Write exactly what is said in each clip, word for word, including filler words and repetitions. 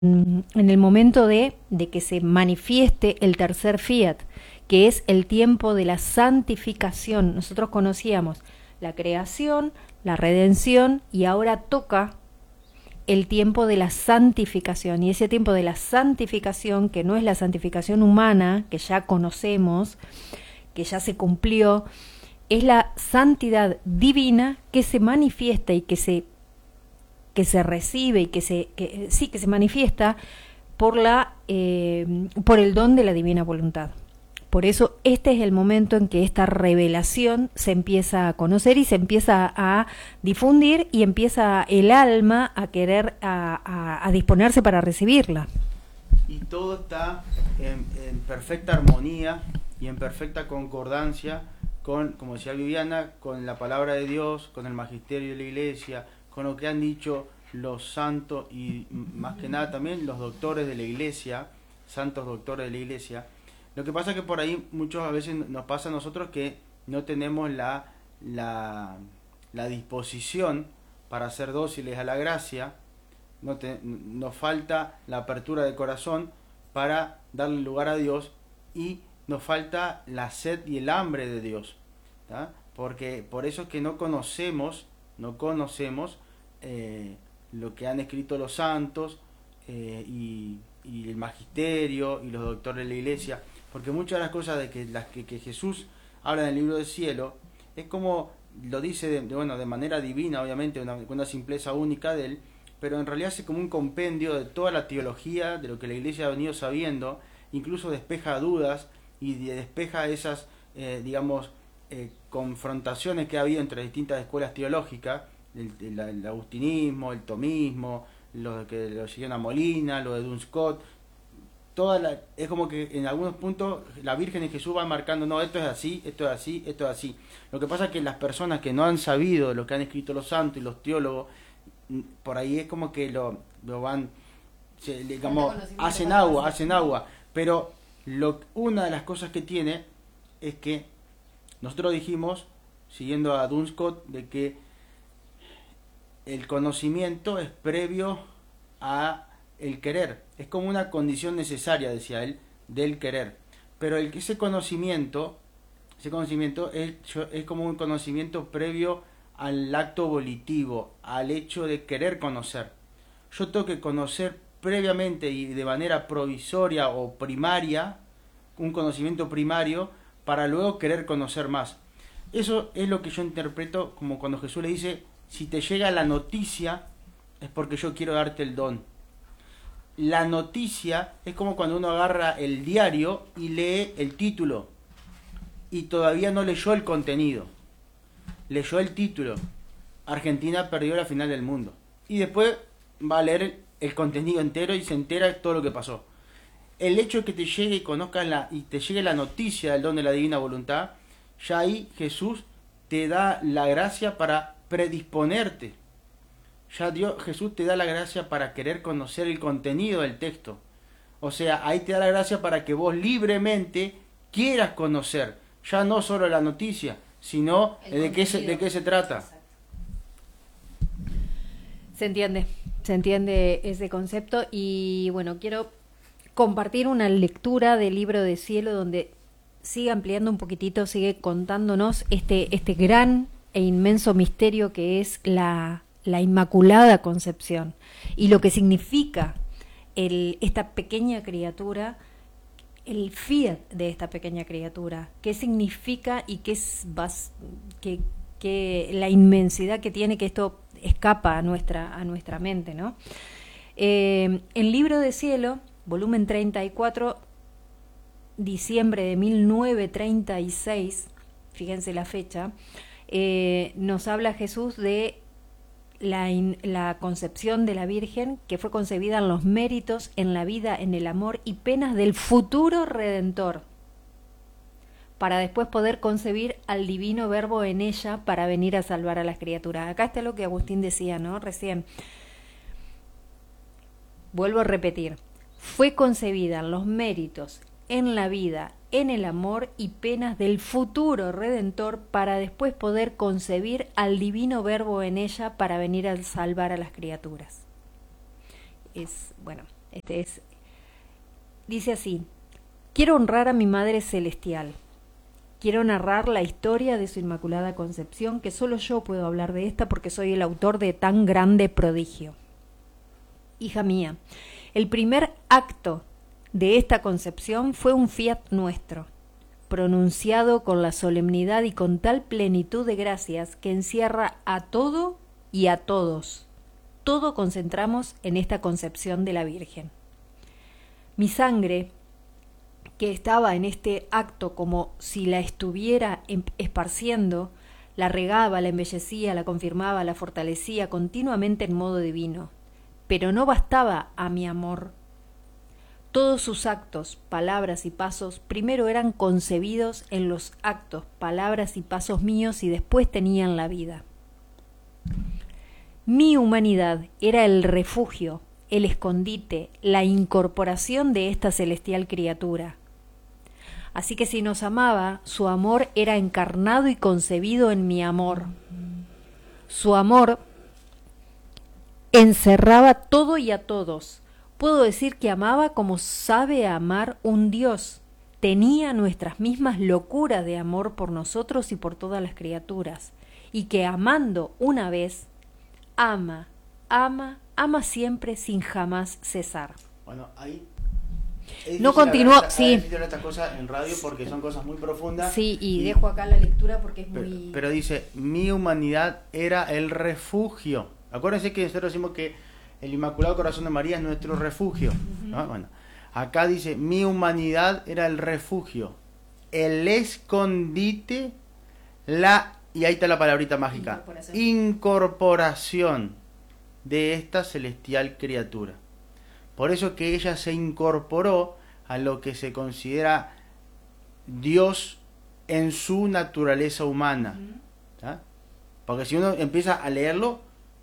en el momento de, de que se manifieste el tercer fiat, que es el tiempo de la santificación. Nosotros conocíamos la creación, la redención, y ahora toca el tiempo de la santificación. Y ese tiempo de la santificación, que no es la santificación humana, que ya conocemos, que ya se cumplió, es la santidad divina que se manifiesta y que se que se recibe y que se que, sí que se manifiesta por la eh, por el don de la divina voluntad. Por eso este es el momento en que esta revelación se empieza a conocer y se empieza a difundir, y empieza el alma a querer a, a, a disponerse para recibirla. Y todo está en, en perfecta armonía y en perfecta concordancia con, como decía Viviana, con la palabra de Dios, con el magisterio de la Iglesia, con lo que han dicho los santos y más que nada también los doctores de la Iglesia, santos doctores de la Iglesia. Lo que pasa es que por ahí muchas veces nos pasa a nosotros que no tenemos la, la, la disposición para ser dóciles a la gracia, no te, nos falta la apertura de corazón para darle lugar a Dios, y nos falta la sed y el hambre de Dios, ¿tá? Porque por eso es que no conocemos, no conocemos eh, lo que han escrito los santos eh, y, y el magisterio y los doctores de la Iglesia, porque muchas de las cosas de que las que, que Jesús habla en el libro del cielo es como lo dice de, de, bueno, de manera divina, obviamente, una, una simpleza única de él, pero en realidad es como un compendio de toda la teología, de lo que la Iglesia ha venido sabiendo, incluso despeja dudas y despeja esas, eh, digamos, eh, confrontaciones que ha habido entre distintas escuelas teológicas, el, el, el agustinismo, el tomismo, lo que lo siguieron a Molina, lo de Duns Scott, toda la, es como que en algunos puntos la Virgen y Jesús van marcando, no, esto es así, esto es así, esto es así. Lo que pasa es que las personas que no han sabido lo que han escrito los santos y los teólogos, por ahí es como que lo, lo van, se, digamos, hacen agua, hacen agua, pero lo, una de las cosas que tiene es que nosotros dijimos, siguiendo a Duns Scott, de que el conocimiento es previo a el querer, es como una condición necesaria, decía él, del querer, pero el, ese conocimiento, ese conocimiento es, es como un conocimiento previo al acto volitivo, al hecho de querer conocer. Yo tengo que conocer previamente y de manera provisoria o primaria, un conocimiento primario, para luego querer conocer más. Eso es lo que yo interpreto como cuando Jesús le dice, si te llega la noticia, es porque yo quiero darte el don. La noticia es como cuando uno agarra el diario y lee el título, y todavía no leyó el contenido. Leyó el título, Argentina perdió la final del mundo, y después va a leer el contenido entero y se entera de todo lo que pasó. El hecho de que te llegue y conozcas la, y te llegue la noticia del don de la divina voluntad, ya ahí Jesús te da la gracia para predisponerte. Ya Dios, Jesús te da la gracia para querer conocer el contenido del texto. O sea, ahí te da la gracia para que vos libremente quieras conocer, ya no solo la noticia, sino de qué, se, de qué se trata. Exacto. Se entiende, se entiende ese concepto, y bueno, quiero compartir una lectura del libro de Cielo donde sigue ampliando un poquitito, sigue contándonos este, este gran e inmenso misterio que es la, la Inmaculada Concepción, y lo que significa el, esta pequeña criatura, el fiat de esta pequeña criatura, qué significa y qué es que, que la inmensidad que tiene, que esto escapa a nuestra, a nuestra mente, ¿no? Eh, el libro de Cielo, volumen treinta y cuatro, diciembre de mil novecientos treinta y seis, fíjense la fecha, eh, nos habla Jesús de La, in, la concepción de la Virgen, que fue concebida en los méritos, en la vida, en el amor y penas del futuro Redentor, para después poder concebir al divino Verbo en ella para venir a salvar a las criaturas. Acá está lo que Agustín decía, ¿no? Recién. Vuelvo a repetir. Fue concebida en los méritos, en la vida, en el amor y penas del futuro Redentor, para después poder concebir al divino Verbo en ella para venir a salvar a las criaturas. Es, bueno, Este es, dice así: quiero honrar a mi Madre Celestial. Quiero narrar la historia de su Inmaculada Concepción, que solo yo puedo hablar de esta porque soy el autor de tan grande prodigio. Hija mía, el primer acto de esta concepción fue un fiat nuestro, pronunciado con la solemnidad y con tal plenitud de gracias que encierra a todo y a todos. Todo concentramos en esta concepción de la Virgen. Mi sangre, que estaba en este acto como si la estuviera esparciendo, la regaba, la embellecía, la confirmaba, la fortalecía continuamente en modo divino. Pero no bastaba a mi amor. Todos sus actos, palabras y pasos primero eran concebidos en los actos, palabras y pasos míos y después tenían la vida. Mi humanidad era el refugio, el escondite, la incorporación de esta celestial criatura. Así que si nos amaba, su amor era encarnado y concebido en mi amor. Su amor encerraba todo y a todos. Puedo decir que amaba como sabe amar un Dios. Tenía nuestras mismas locuras de amor por nosotros y por todas las criaturas. Y que amando una vez, ama, ama, ama siempre sin jamás cesar. Bueno, ahí... No continuó, hablar, sí. hablar estas cosas en radio porque son cosas muy profundas. Sí, y, y dejo acá la lectura porque es pero, muy... Pero dice, mi humanidad era el refugio. Acuérdense que nosotros decimos que el Inmaculado Corazón de María es nuestro refugio, ¿no? Bueno, acá dice, mi humanidad era el refugio, el escondite, la... Y ahí está la palabrita mágica. Incorporación. Incorporación de esta celestial criatura. Por eso que ella se incorporó a lo que se considera Dios en su naturaleza humana. ¿Tá? Porque si uno empieza a leerlo,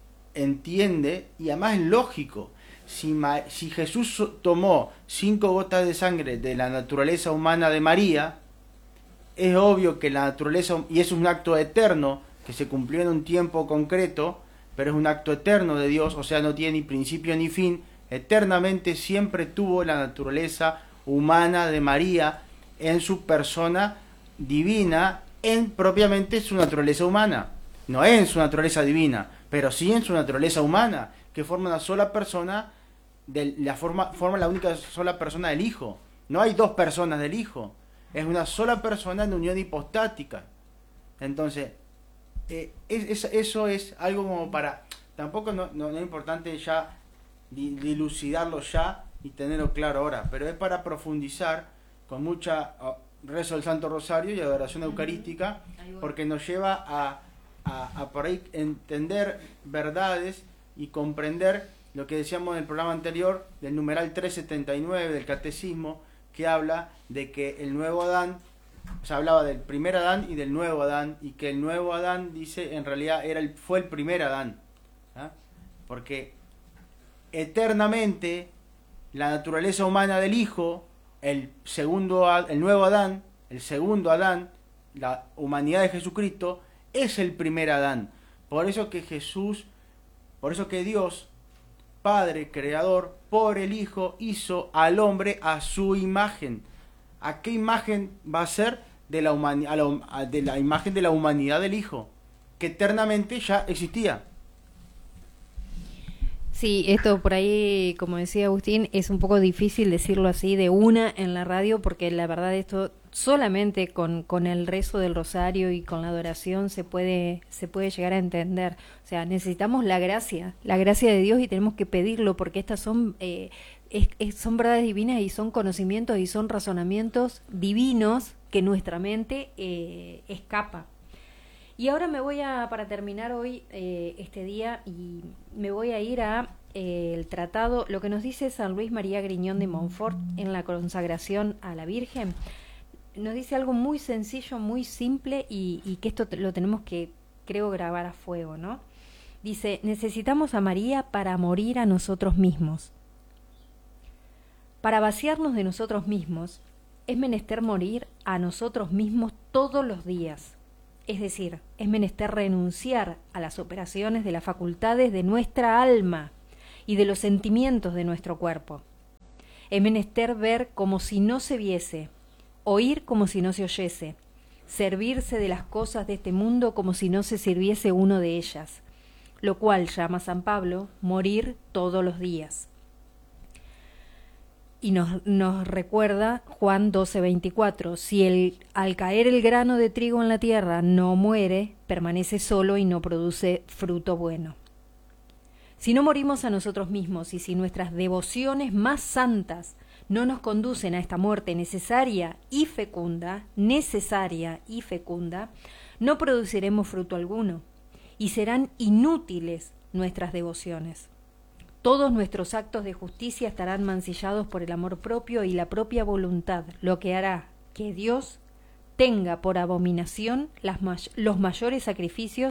entiende, y además es lógico. Si, Ma- si Jesús tomó cinco gotas de sangre de la naturaleza humana de María, es obvio que la naturaleza, y es un acto eterno, que se cumplió en un tiempo concreto, pero es un acto eterno de Dios, o sea, no tiene ni principio ni fin, eternamente siempre tuvo la naturaleza humana de María en su persona divina, en propiamente su naturaleza humana, no en su naturaleza divina, pero sí en su naturaleza humana, que forma una sola persona, de la forma, forma la única sola persona del Hijo. No hay dos personas del Hijo, es una sola persona en unión hipostática. Entonces, eh, es, es, eso es algo como para, tampoco no, no, no es importante ya dilucidarlo ya y tenerlo claro ahora, pero es para profundizar con mucha uh, rezo del Santo Rosario y adoración eucarística, porque nos lleva a, a, a por ahí entender verdades y comprender lo que decíamos en el programa anterior del numeral trescientos setenta y nueve del Catecismo, que habla de que el nuevo Adán, o sea, hablaba del primer Adán y del nuevo Adán, y que el nuevo Adán, dice, en realidad era el, fue el primer Adán, ¿ah? Porque eternamente la naturaleza humana del Hijo, el segundo, el nuevo Adán, el segundo Adán, la humanidad de Jesucristo, es el primer Adán. Por eso que Jesús, por eso que Dios, Padre, Creador, por el Hijo, hizo al hombre a su imagen. ¿A qué imagen va a ser? De la, humani- a la, a de la imagen de la humanidad del Hijo, que eternamente ya existía. Sí, esto por ahí, como decía Agustín, es un poco difícil decirlo así de una en la radio, porque la verdad esto solamente con, con el rezo del rosario y con la adoración se puede, se puede llegar a entender. O sea, necesitamos la gracia, la gracia de Dios, y tenemos que pedirlo, porque estas son, eh, es, es, son verdades divinas y son conocimientos y son razonamientos divinos que nuestra mente eh, escapa. Y ahora me voy a, para terminar hoy eh, este día, y me voy a ir a eh, el tratado, lo que nos dice San Luis María Griñón de Montfort en la consagración a la Virgen. Nos dice algo muy sencillo, muy simple, y, y que esto lo tenemos que, creo, grabar a fuego, ¿no? Dice, necesitamos a María para morir a nosotros mismos. Para vaciarnos de nosotros mismos, es menester morir a nosotros mismos todos los días. Es decir, es menester renunciar a las operaciones de las facultades de nuestra alma y de los sentimientos de nuestro cuerpo. Es menester ver como si no se viese, oír como si no se oyese, servirse de las cosas de este mundo como si no se sirviese uno de ellas, lo cual llama San Pablo morir todos los días. Y nos, nos recuerda Juan doce veinticuatro, si el, al caer el grano de trigo en la tierra no muere, permanece solo y no produce fruto bueno. Si no morimos a nosotros mismos y si nuestras devociones más santas no nos conducen a esta muerte necesaria y fecunda, necesaria y fecunda, no produciremos fruto alguno y serán inútiles nuestras devociones. Todos nuestros actos de justicia estarán mancillados por el amor propio y la propia voluntad, lo que hará que Dios tenga por abominación las may- los mayores sacrificios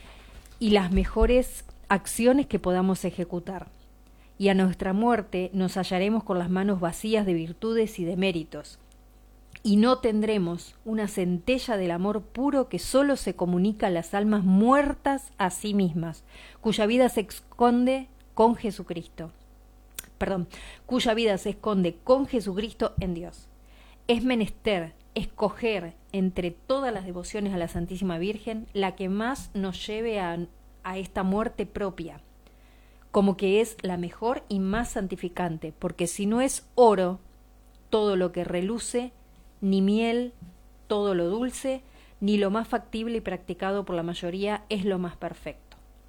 y las mejores acciones que podamos ejecutar. Y a nuestra muerte nos hallaremos con las manos vacías de virtudes y de méritos, y no tendremos una centella del amor puro que sólo se comunica a las almas muertas a sí mismas, cuya vida se esconde con Jesucristo, perdón, cuya vida se esconde con Jesucristo en Dios. Es menester escoger entre todas las devociones a la Santísima Virgen la que más nos lleve a, a esta muerte propia, como que es la mejor y más santificante, porque si no es oro todo lo que reluce, ni miel todo lo dulce, ni lo más factible y practicado por la mayoría es lo más perfecto.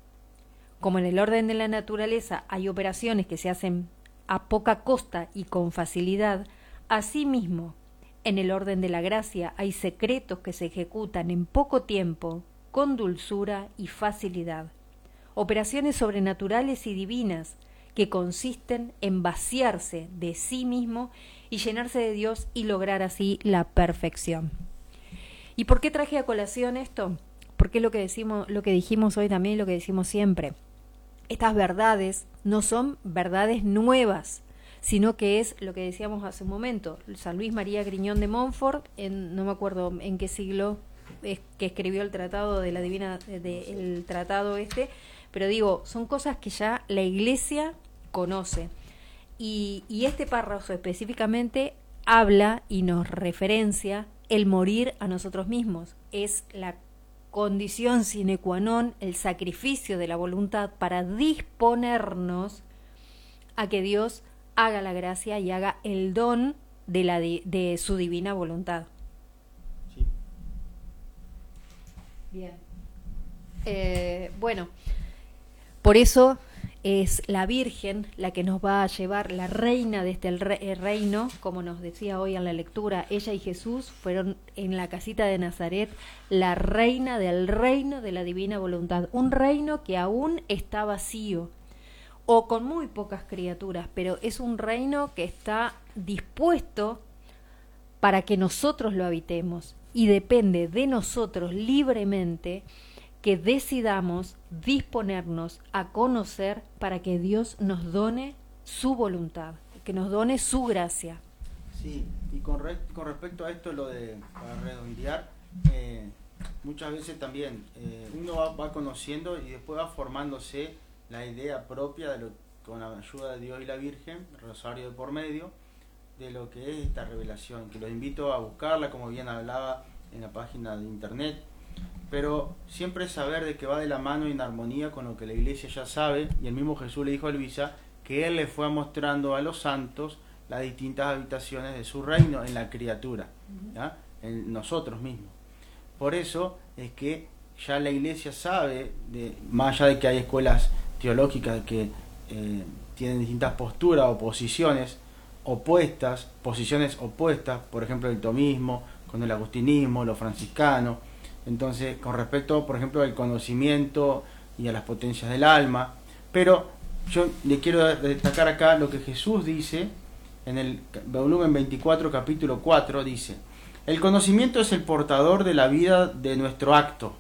Como en el orden de la naturaleza hay operaciones que se hacen a poca costa y con facilidad, asimismo, en el orden de la gracia hay secretos que se ejecutan en poco tiempo, con dulzura y facilidad. Operaciones sobrenaturales y divinas que consisten en vaciarse de sí mismo y llenarse de Dios y lograr así la perfección. ¿Y por qué traje a colación esto? Porque es lo que decimos, lo que dijimos hoy también, lo que decimos siempre. Estas verdades no son verdades nuevas, sino que es lo que decíamos hace un momento. San Luis María Griñón de Montfort, en, no me acuerdo en qué siglo es que escribió el tratado de la divina, de, de, el tratado este, pero digo, son cosas que ya la Iglesia conoce. Y, y este párrafo específicamente habla y nos referencia el morir a nosotros mismos. Es la condición sine qua non, el sacrificio de la voluntad para disponernos a que Dios haga la gracia y haga el don de, la di- de su divina voluntad. Sí. Bien. Eh, bueno, por eso es la Virgen la que nos va a llevar, la reina de este re- reino, como nos decía hoy en la lectura, ella y Jesús fueron en la casita de Nazaret la reina del reino de la divina voluntad, un reino que aún está vacío o con muy pocas criaturas, pero es un reino que está dispuesto para que nosotros lo habitemos y depende de nosotros libremente que decidamos disponernos a conocer para que Dios nos done su voluntad, que nos done su gracia. Sí, y con, re- con respecto a esto, lo de, para redondear, eh, muchas veces también eh, uno va, va conociendo y después va formándose la idea propia, de lo, con la ayuda de Dios y la Virgen, Rosario de por medio, de lo que es esta revelación, que los invito a buscarla, como bien hablaba en la página de internet, pero siempre saber de que va de la mano y en armonía con lo que la Iglesia ya sabe, y el mismo Jesús le dijo a Luisa que Él le fue mostrando a los santos las distintas habitaciones de su reino en la criatura, ¿ya? En nosotros mismos. Por eso es que ya la Iglesia sabe, de, más allá de que hay escuelas teológicas que eh, tienen distintas posturas o posiciones opuestas, posiciones opuestas, por ejemplo el tomismo, con el agustinismo, los franciscanos. Entonces, con respecto, por ejemplo, al conocimiento y a las potencias del alma, pero yo le quiero destacar acá lo que Jesús dice en el volumen veinticuatro, capítulo cuatro, dice: el conocimiento es el portador de la vida de nuestro acto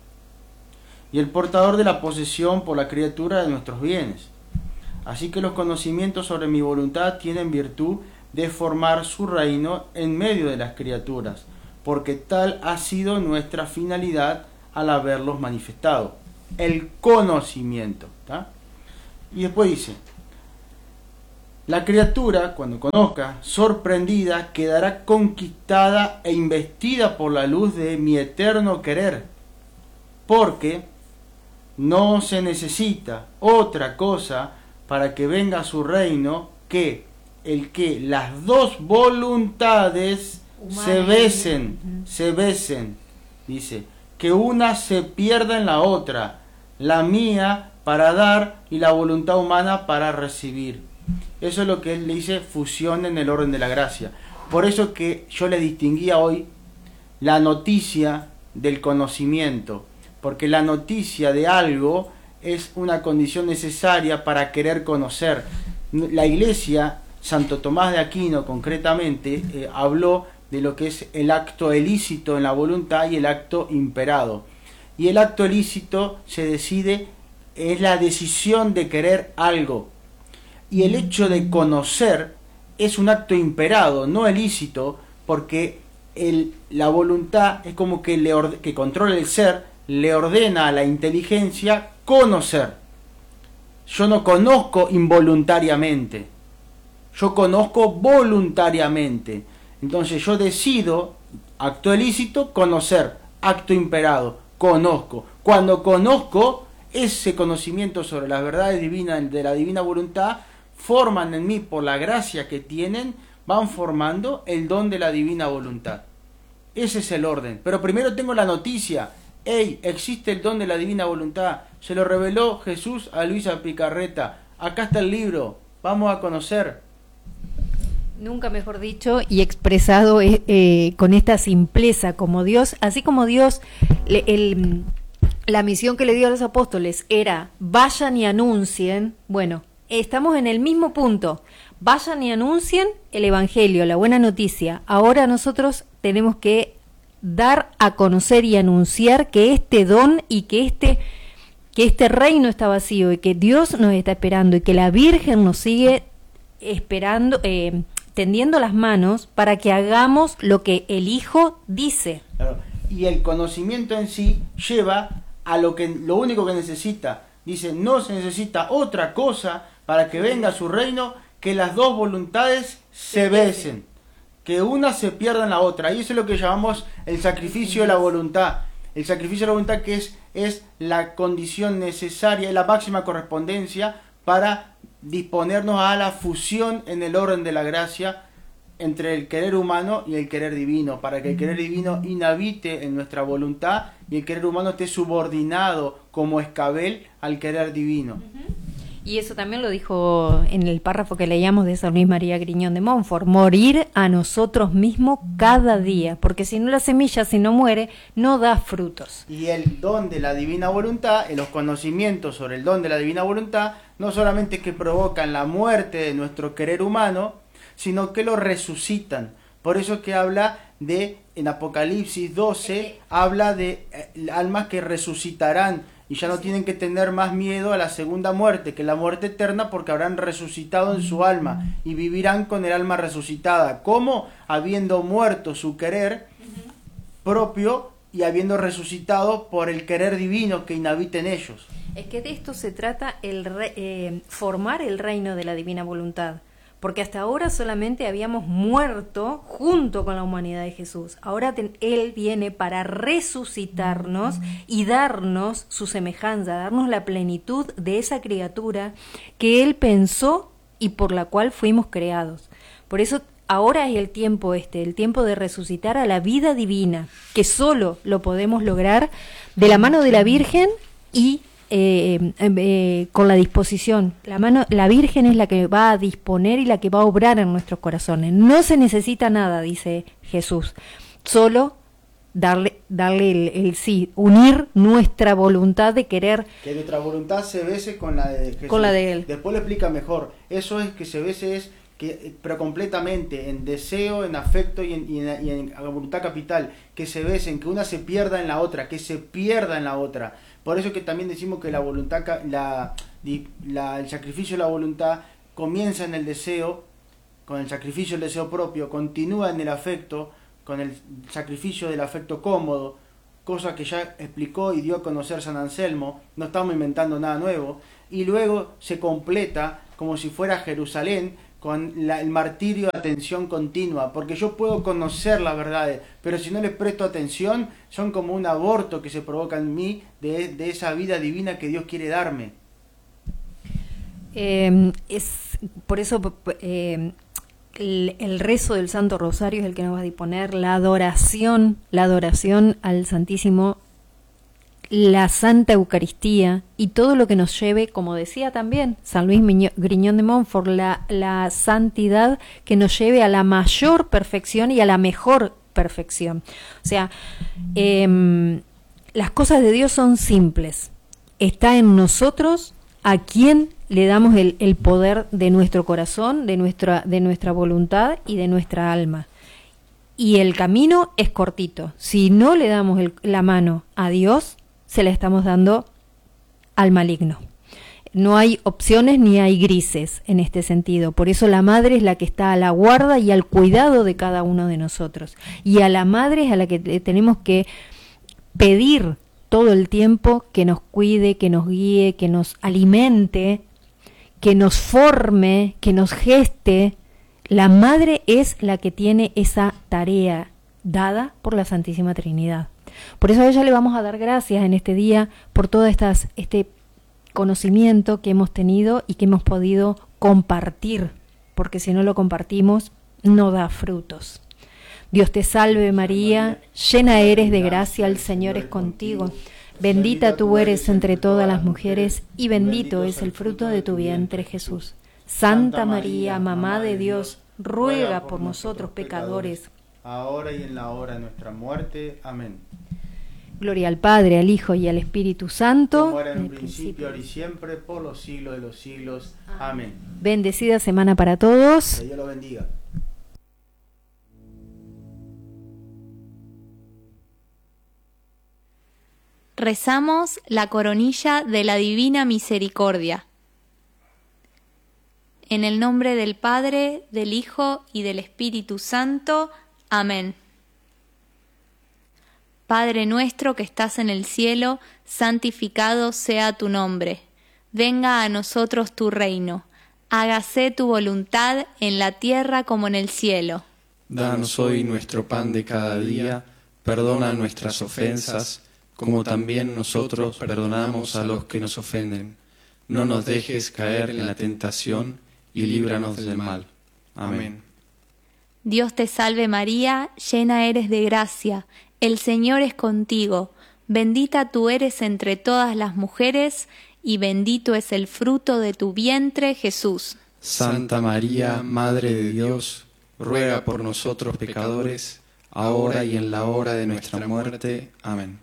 y el portador de la posesión por la criatura de nuestros bienes. Así que los conocimientos sobre mi voluntad tienen virtud de formar su reino en medio de las criaturas, porque tal ha sido nuestra finalidad al haberlos manifestado, el conocimiento, ¿tá? Y después dice: La criatura, cuando conozca, sorprendida, quedará conquistada e investida por la luz de mi eterno querer, porque no se necesita otra cosa para que venga a su reino que el que las dos voluntades Humana. se besen, uh-huh. se besen, dice, que una se pierda en la otra, la mía para dar y la voluntad humana para recibir. Eso es lo que él le dice fusión en el orden de la gracia. Por eso que yo le distinguía hoy la noticia del conocimiento, porque la noticia de algo es una condición necesaria para querer conocer. La Iglesia, Santo Tomás de Aquino concretamente, eh, habló de lo que es el acto ilícito en la voluntad y el acto imperado. Y el acto ilícito se decide, es la decisión de querer algo. Y el hecho de conocer es un acto imperado, no ilícito, porque el, la voluntad es como que, le orde, que controla el ser, le ordena a la inteligencia conocer. Yo no conozco involuntariamente, yo conozco voluntariamente. Entonces yo decido, acto ilícito, conocer, acto imperado, conozco. Cuando conozco, ese conocimiento sobre las verdades divinas de la divina voluntad forman en mí, por la gracia que tienen, van formando el don de la divina voluntad. Ese es el orden. Pero primero tengo la noticia. Hey, existe el don de la divina voluntad. Se lo reveló Jesús a Luisa Picarreta. Acá está el libro. Vamos a conocer. Nunca mejor dicho y expresado eh, eh, con esta simpleza, como Dios, así como Dios, le, el, la misión que le dio a los apóstoles era vayan y anuncien. Bueno, estamos en el mismo punto. Vayan y anuncien el Evangelio, la buena noticia. Ahora nosotros tenemos que dar a conocer y anunciar que este don y que este, que este reino está vacío y que Dios nos está esperando y que la Virgen nos sigue esperando, eh, tendiendo las manos para que hagamos lo que el Hijo dice. Claro. Y el conocimiento en sí lleva a lo que lo único que necesita. Dice, no se necesita otra cosa para que venga a su reino que las dos voluntades se besen, que una se pierda en la otra. Y eso es lo que llamamos el sacrificio de la voluntad. El sacrificio de la voluntad, que es, es la condición necesaria, es la máxima correspondencia para disponernos a la fusión en el orden de la gracia entre el querer humano y el querer divino, para que el querer divino inhabite en nuestra voluntad y el querer humano esté subordinado como escabel al querer divino. Uh-huh. Y eso también lo dijo en el párrafo que leíamos de San Luis María Griñón de Montfort, morir a nosotros mismos cada día, porque si no la semilla, si no muere, no da frutos. Y el don de la divina voluntad, los conocimientos sobre el don de la divina voluntad, no solamente que provocan la muerte de nuestro querer humano, sino que lo resucitan. Por eso que habla de, en Apocalipsis doce, habla de eh, almas que resucitarán, y ya no tienen que tener más miedo a la segunda muerte, que la muerte eterna, porque habrán resucitado en su alma y vivirán con el alma resucitada. ¿Cómo? Habiendo muerto su querer propio y habiendo resucitado por el querer divino que inhabita en ellos. Es que de esto se trata, el re, eh, formar el reino de la divina voluntad. Porque hasta ahora solamente habíamos muerto junto con la humanidad de Jesús. Ahora ten, Él viene para resucitarnos y darnos su semejanza, darnos la plenitud de esa criatura que Él pensó y por la cual fuimos creados. Por eso ahora es el tiempo este, el tiempo de resucitar a la vida divina, que solo lo podemos lograr de la mano de la Virgen y Eh, eh, con la disposición. La mano, la Virgen es la que va a disponer y la que va a obrar en nuestros corazones. No se necesita nada, dice Jesús, solo darle, darle el, el sí, unir nuestra voluntad de querer. Que nuestra voluntad se bese con la de Jesús. Con la de Él. Después lo explica mejor. Eso es que se bese es que, pero completamente, en deseo, en afecto y en, y en, y en voluntad capital, que se besen, que una se pierda en la otra, que se pierda en la otra. Por eso que también decimos que la voluntad, la, la, el sacrificio de la voluntad comienza en el deseo, con el sacrificio del deseo propio, continúa en el afecto, con el sacrificio del afecto cómodo, cosa que ya explicó y dio a conocer San Anselmo, no estamos inventando nada nuevo, y luego se completa como si fuera Jerusalén, con la, el martirio de atención continua, porque yo puedo conocer las verdades, pero si no les presto atención, son como un aborto que se provoca en mí de, de esa vida divina que Dios quiere darme. Eh, es por eso eh, el, el rezo del Santo Rosario es el que nos va a disponer la adoración, la adoración al Santísimo, la Santa Eucaristía y todo lo que nos lleve, como decía también San Luis Griñón de Montfort, la, la santidad que nos lleve a la mayor perfección y a la mejor perfección. O sea, eh, las cosas de Dios son simples. Está en nosotros a quien le damos el, el poder de nuestro corazón, de nuestra, de nuestra voluntad y de nuestra alma. Y el camino es cortito. Si no le damos el, la mano a Dios, se la estamos dando al maligno. No hay opciones ni hay grises en este sentido. Por eso la madre es la que está a la guarda y al cuidado de cada uno de nosotros. Y a la madre es a la que tenemos que pedir todo el tiempo que nos cuide, que nos guíe, que nos alimente, que nos forme, que nos geste. La madre es la que tiene esa tarea dada por la Santísima Trinidad. Por eso a ella le vamos a dar gracias en este día por todo estas, este conocimiento que hemos tenido y que hemos podido compartir, porque si no lo compartimos no da frutos. Dios te salve María, llena eres de gracia, el Señor es contigo. Bendita tú eres entre todas las mujeres y bendito es el fruto de tu vientre Jesús. Santa María, Mamá de Dios, ruega por nosotros pecadores, ahora y en la hora de nuestra muerte. Amén. Gloria al Padre, al Hijo y al Espíritu Santo. Como era en un principio, ahora y siempre, por los siglos de los siglos. Amén. Bendecida semana para todos. Que Dios los bendiga. Rezamos la coronilla de la Divina Misericordia. En el nombre del Padre, del Hijo y del Espíritu Santo. Amén. Padre nuestro que estás en el cielo, santificado sea tu nombre. Venga a nosotros tu reino. Hágase tu voluntad en la tierra como en el cielo. Danos hoy nuestro pan de cada día. Perdona nuestras ofensas, como también nosotros perdonamos a los que nos ofenden. No nos dejes caer en la tentación y líbranos del mal. Amén. Dios te salve María, llena eres de gracia. El Señor es contigo, bendita tú eres entre todas las mujeres, y bendito es el fruto de tu vientre, Jesús. Santa María, Madre de Dios, ruega por nosotros pecadores, ahora y en la hora de nuestra muerte. Amén.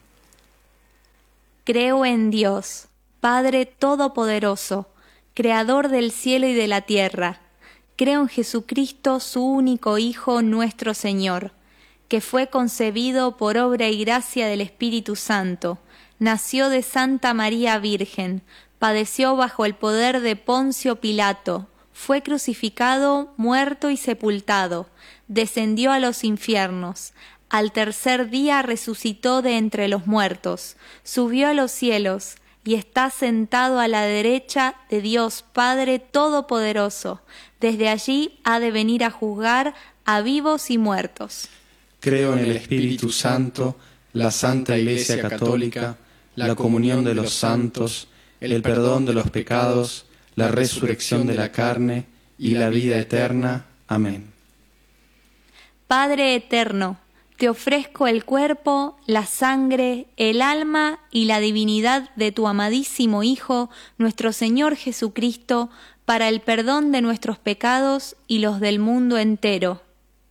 Creo en Dios, Padre Todopoderoso, Creador del cielo y de la tierra. Creo en Jesucristo, su único Hijo, nuestro Señor, que fue concebido por obra y gracia del Espíritu Santo, nació de Santa María Virgen, padeció bajo el poder de Poncio Pilato, fue crucificado, muerto y sepultado, descendió a los infiernos, al tercer día resucitó de entre los muertos, subió a los cielos y está sentado a la derecha de Dios Padre Todopoderoso. Desde allí ha de venir a juzgar a vivos y muertos. Creo en el Espíritu Santo, la Santa Iglesia Católica, la comunión de los santos, el perdón de los pecados, la resurrección de la carne y la vida eterna. Amén. Padre eterno, te ofrezco el cuerpo, la sangre, el alma y la divinidad de tu amadísimo Hijo, nuestro Señor Jesucristo, para el perdón de nuestros pecados y los del mundo entero.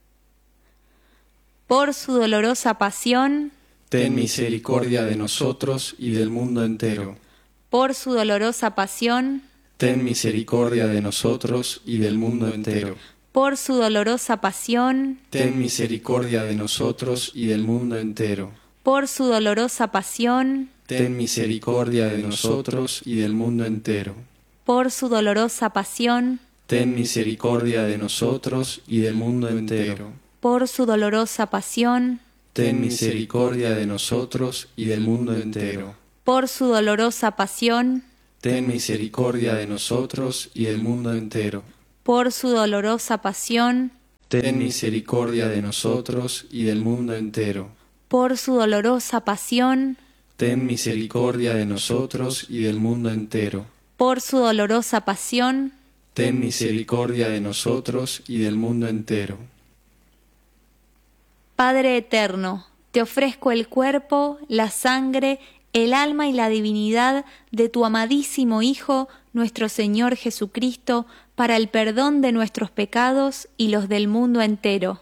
Por su dolorosa pasión, ten misericordia de nosotros y del mundo entero. Por su dolorosa pasión, ten misericordia de nosotros y del mundo entero. Por su dolorosa pasión, ten misericordia de nosotros y del mundo entero. Por su dolorosa pasión, ten misericordia de nosotros y del mundo entero. Por su dolorosa pasión, ten misericordia de nosotros y del mundo entero. Por su dolorosa pasión, ten misericordia de nosotros y del mundo entero. Por su dolorosa pasión, ten misericordia de nosotros y del mundo entero. por su dolorosa pasión, ten misericordia de nosotros y del mundo entero. por su dolorosa pasión, Ten misericordia de nosotros y del mundo entero. por su dolorosa pasión, Ten misericordia de nosotros y del mundo entero. Padre eterno, te ofrezco el cuerpo, la sangre, el alma y la divinidad de tu amadísimo Hijo, nuestro Señor Jesucristo, para el perdón de nuestros pecados y los del mundo entero.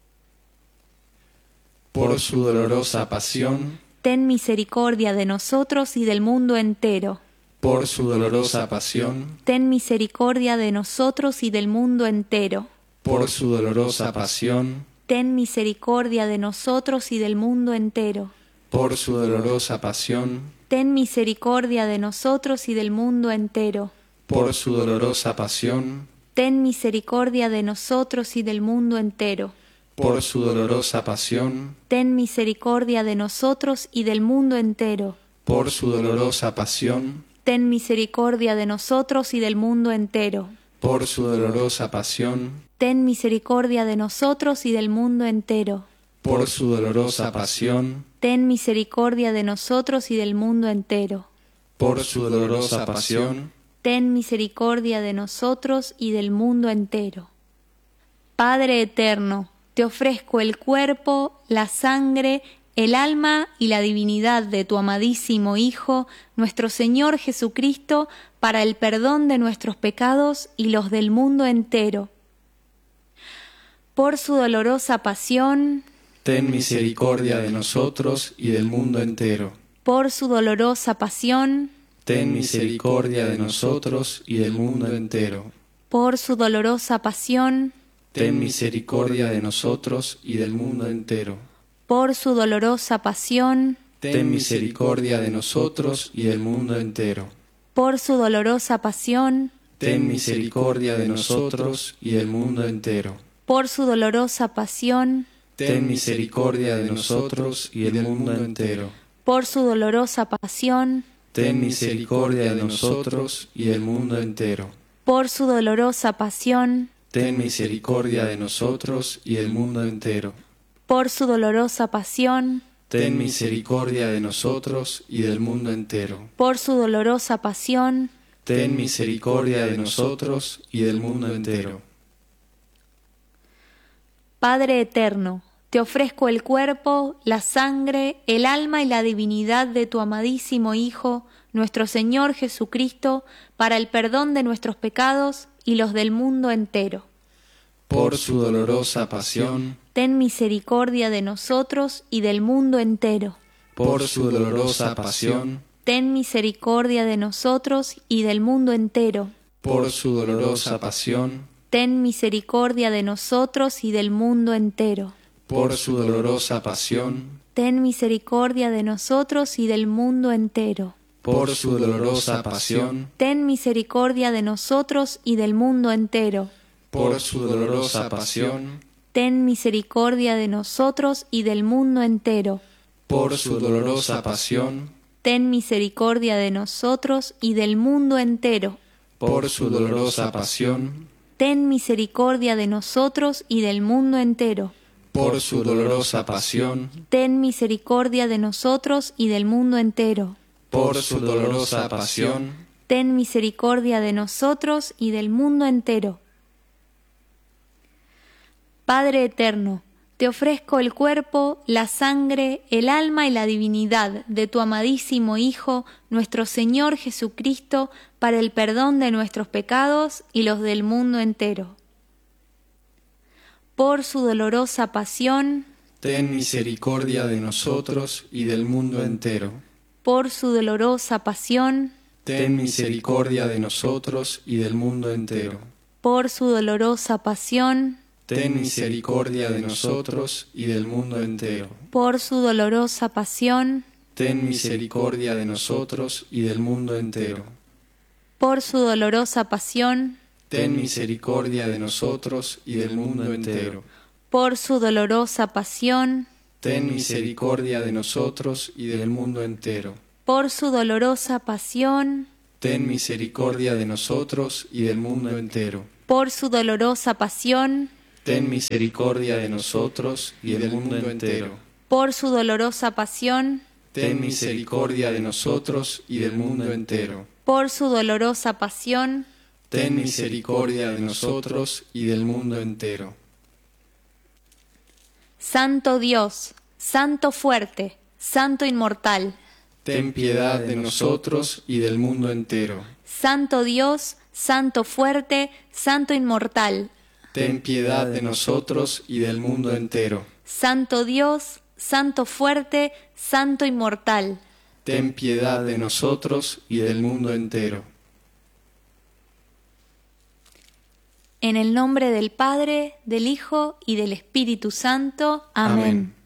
Por su dolorosa pasión, Ten misericordia de nosotros y del mundo entero. por su dolorosa pasión, Ten misericordia de nosotros y del mundo entero. por su dolorosa pasión, Ten misericordia de nosotros y del mundo entero. por su dolorosa pasión, Ten misericordia de nosotros y del mundo entero. por su dolorosa pasión, Ten misericordia de nosotros y del mundo entero. por su dolorosa pasión, Ten misericordia de nosotros y del mundo entero. por su dolorosa pasión, Ten misericordia de nosotros y del mundo entero. por su dolorosa pasión, Ten misericordia de nosotros y del mundo entero. por su dolorosa pasión, Ten misericordia de nosotros y del mundo entero. por su dolorosa pasión, Ten misericordia de nosotros y del mundo entero. Padre eterno, te ofrezco el cuerpo, la sangre, el alma y la divinidad de tu amadísimo Hijo, nuestro Señor Jesucristo, para el perdón de nuestros pecados y los del mundo entero. Por su dolorosa pasión, ten misericordia de nosotros y del mundo entero. por su dolorosa pasión, Ten misericordia de nosotros y del mundo entero. por su dolorosa pasión, Ten misericordia de nosotros y del mundo entero. por su dolorosa pasión, Ten misericordia de nosotros y del mundo entero. por su dolorosa pasión, Ten misericordia de nosotros y del mundo entero. por su dolorosa pasión, Ten misericordia de nosotros y del mundo entero. por su dolorosa pasión, Ten misericordia de nosotros y del mundo entero. por su dolorosa pasión, Ten misericordia de nosotros y del mundo entero. por su dolorosa pasión, Ten misericordia de nosotros y del mundo entero. por su dolorosa pasión, Ten misericordia de nosotros y del mundo entero. Padre eterno, te ofrezco el cuerpo, la sangre, el alma y la divinidad de tu amadísimo Hijo, nuestro Señor Jesucristo, para el perdón de nuestros pecados y los del mundo entero. Por su dolorosa pasión, Ten misericordia de nosotros y del mundo entero. por su dolorosa pasión, Ten misericordia de nosotros y del mundo entero. por su dolorosa pasión, Ten misericordia de nosotros y del mundo entero. por su dolorosa pasión, Ten misericordia de nosotros y del mundo entero. por su dolorosa pasión, Ten misericordia de nosotros y del mundo entero. por su dolorosa pasión, Ten misericordia de nosotros y del mundo entero. por su dolorosa pasión, Ten misericordia de nosotros y del mundo entero. por su dolorosa pasión, Ten misericordia de nosotros y del mundo entero. por su dolorosa pasión, Ten misericordia de nosotros y del mundo entero. por su dolorosa pasión, Ten misericordia de nosotros y del mundo entero. Padre eterno, te ofrezco el cuerpo, la sangre, el alma y la divinidad de tu amadísimo Hijo, nuestro Señor Jesucristo, para el perdón de nuestros pecados y los del mundo entero. Por su dolorosa pasión, ten misericordia de nosotros y del mundo entero. por su dolorosa pasión, Ten misericordia de nosotros y del mundo entero. por su dolorosa pasión, Ten misericordia de nosotros y del mundo entero. por su dolorosa pasión, Ten misericordia de nosotros y del mundo entero. por su dolorosa pasión, Ten misericordia de nosotros y del mundo entero. por su dolorosa pasión, Ten misericordia de nosotros y del mundo entero. por su dolorosa pasión, Ten misericordia de nosotros y del mundo entero. por su dolorosa pasión, ten misericordia de nosotros y del mundo entero. por su dolorosa pasión, Ten misericordia de nosotros y del mundo entero. por su dolorosa pasión, Ten misericordia de nosotros y del mundo entero. Santo Dios, Santo fuerte, Santo inmortal, Ten piedad de nosotros y del mundo entero. Santo Dios, Santo fuerte, Santo inmortal, Ten piedad de nosotros y del mundo entero. Santo Dios, Santo fuerte, Santo inmortal. Ten piedad de nosotros y del mundo entero. En el nombre del Padre, del Hijo y del Espíritu Santo. Amén. Amén.